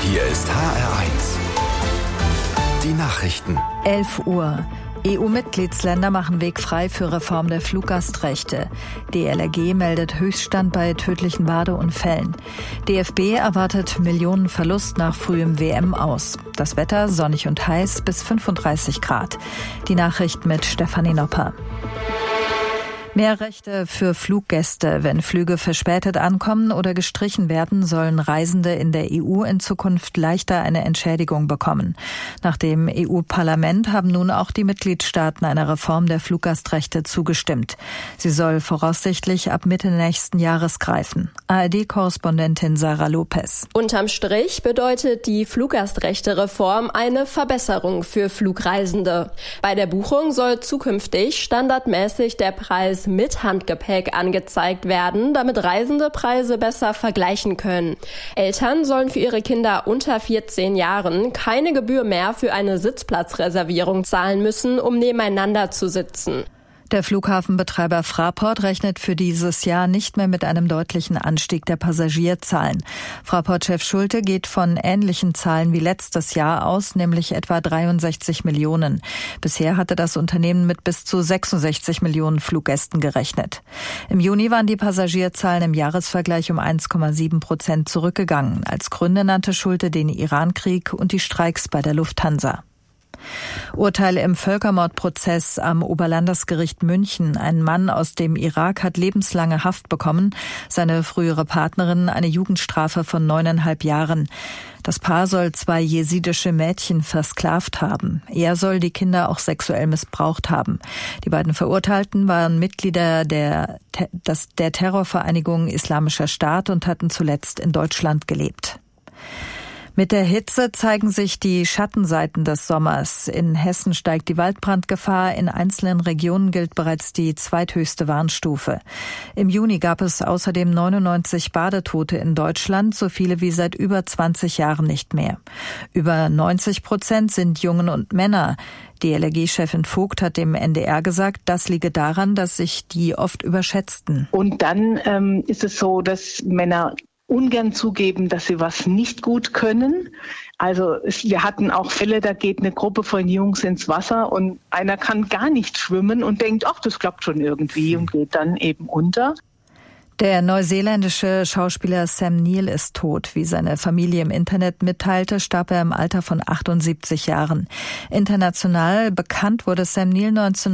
Hier ist HR1. Die Nachrichten. 11 Uhr. EU-Mitgliedsländer machen Weg frei für Reform der Fluggastrechte. DLRG meldet Höchststand bei tödlichen Badeunfällen. DFB erwartet Millionenverlust nach frühem WM-Aus. Das Wetter sonnig und heiß bis 35 Grad. Die Nachricht mit Stefanie Nopper. Mehr Rechte für Fluggäste. Wenn Flüge verspätet ankommen oder gestrichen werden, sollen Reisende in der EU in Zukunft leichter eine Entschädigung bekommen. Nach dem EU-Parlament haben nun auch die Mitgliedstaaten einer Reform der Fluggastrechte zugestimmt. Sie soll voraussichtlich ab Mitte nächsten Jahres greifen. ARD-Korrespondentin Sarah Lopez. Unterm Strich bedeutet die Fluggastrechte-Reform eine Verbesserung für Flugreisende. Bei der Buchung soll zukünftig standardmäßig der Preis mit Handgepäck angezeigt werden, damit Reisende Preise besser vergleichen können. Eltern sollen für ihre Kinder unter 14 Jahren keine Gebühr mehr für eine Sitzplatzreservierung zahlen müssen, um nebeneinander zu sitzen. Der Flughafenbetreiber Fraport rechnet für dieses Jahr nicht mehr mit einem deutlichen Anstieg der Passagierzahlen. Fraport-Chef Schulte geht von ähnlichen Zahlen wie letztes Jahr aus, nämlich etwa 63 Millionen. Bisher hatte das Unternehmen mit bis zu 66 Millionen Fluggästen gerechnet. Im Juni waren die Passagierzahlen im Jahresvergleich um 1,7% zurückgegangen. Als Gründe nannte Schulte den Irankrieg und die Streiks bei der Lufthansa. Urteil im Völkermordprozess am Oberlandesgericht München. Ein Mann aus dem Irak hat lebenslange Haft bekommen, seine frühere Partnerin eine Jugendstrafe von 9,5 Jahren. Das Paar soll 2 jesidische Mädchen versklavt haben. Er soll die Kinder auch sexuell missbraucht haben. Die beiden Verurteilten waren Mitglieder der Terrorvereinigung Islamischer Staat und hatten zuletzt in Deutschland gelebt. Mit der Hitze zeigen sich die Schattenseiten des Sommers. In Hessen steigt die Waldbrandgefahr. In einzelnen Regionen gilt bereits die zweithöchste Warnstufe. Im Juni gab es außerdem 99 Badetote in Deutschland, so viele wie seit über 20 Jahren nicht mehr. Über 90% sind Jungen und Männer. DLRG-Chefin Vogt hat dem NDR gesagt, das liege daran, dass sich die oft überschätzten. Und dann ist es so, dass Männer ungern zugeben, dass sie was nicht gut können. Also wir hatten auch Fälle, da geht eine Gruppe von Jungs ins Wasser und einer kann gar nicht schwimmen und denkt, ach, das klappt schon irgendwie und geht dann eben unter. Der neuseeländische Schauspieler Sam Neill ist tot. Wie seine Familie im Internet mitteilte, starb er im Alter von 78 Jahren. International bekannt wurde Sam Neill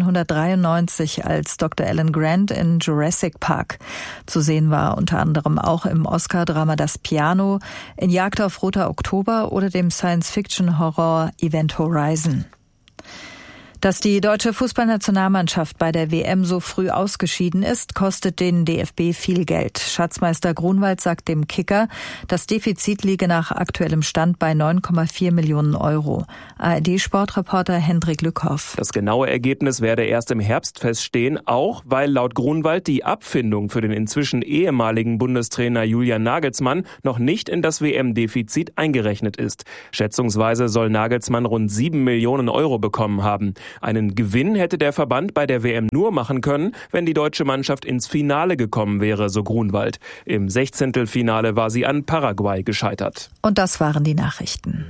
1993 als Dr. Alan Grant in Jurassic Park. Zu sehen war unter anderem auch im Oscar-Drama Das Piano, in Jagd auf Roter Oktober oder dem Science-Fiction-Horror Event Horizon. Dass die deutsche Fußballnationalmannschaft bei der WM so früh ausgeschieden ist, kostet den DFB viel Geld. Schatzmeister Grunwald sagt dem Kicker, das Defizit liege nach aktuellem Stand bei 9,4 Millionen Euro. ARD-Sportreporter Hendrik Lückhoff. Das genaue Ergebnis werde erst im Herbst feststehen, auch weil laut Grunwald die Abfindung für den inzwischen ehemaligen Bundestrainer Julian Nagelsmann noch nicht in das WM-Defizit eingerechnet ist. Schätzungsweise soll Nagelsmann rund 7 Millionen Euro bekommen haben. Einen Gewinn hätte der Verband bei der WM nur machen können, wenn die deutsche Mannschaft ins Finale gekommen wäre, so Grunwald. Im 16. war sie an Paraguay gescheitert. Und das waren die Nachrichten.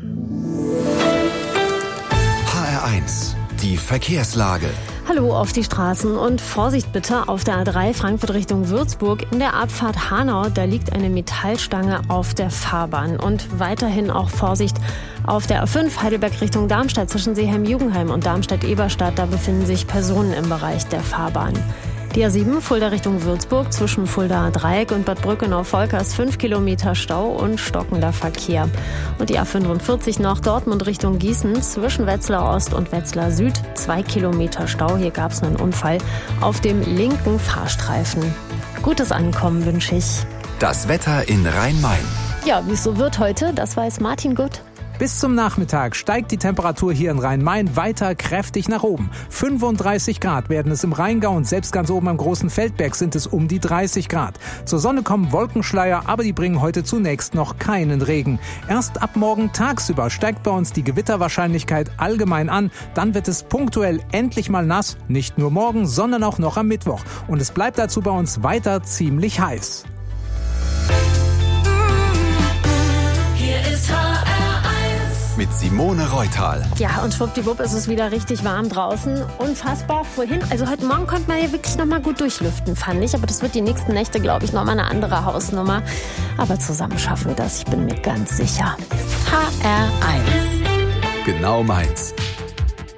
HR1, die Verkehrslage. Hallo auf die Straßen und Vorsicht bitte auf der A3 Frankfurt Richtung Würzburg. In der Abfahrt Hanau, da liegt eine Metallstange auf der Fahrbahn. Und weiterhin auch Vorsicht auf der A5 Heidelberg Richtung Darmstadt zwischen Seeheim-Jugendheim und Darmstadt-Eberstadt. Da befinden sich Personen im Bereich der Fahrbahn. Die A7 Fulda Richtung Würzburg zwischen Fulda Dreieck und Bad Brückenau-Volkers 5 Kilometer Stau und stockender Verkehr. Und die A45 nach Dortmund Richtung Gießen zwischen Wetzlar Ost und Wetzlar Süd 2 Kilometer Stau. Hier gab es einen Unfall auf dem linken Fahrstreifen. Gutes Ankommen wünsche ich. Das Wetter in Rhein-Main. Ja, wie es so wird heute, das weiß Martin Gutt. Bis zum Nachmittag steigt die Temperatur hier in Rhein-Main weiter kräftig nach oben. 35 Grad werden es im Rheingau und selbst ganz oben am Großen Feldberg sind es um die 30 Grad. Zur Sonne kommen Wolkenschleier, aber die bringen heute zunächst noch keinen Regen. Erst ab morgen tagsüber steigt bei uns die Gewitterwahrscheinlichkeit allgemein an. Dann wird es punktuell endlich mal nass, nicht nur morgen, sondern auch noch am Mittwoch. Und es bleibt dazu bei uns weiter ziemlich heiß. Hier ist HR. Simone Reutal. Ja, und schwuppdiwupp ist es wieder richtig warm draußen. Unfassbar. Vorhin, also heute Morgen konnte man ja wirklich nochmal gut durchlüften, fand ich. Aber das wird die nächsten Nächte, glaube ich, nochmal eine andere Hausnummer. Aber zusammen schaffen wir das, ich bin mir ganz sicher. HR1. Genau meins.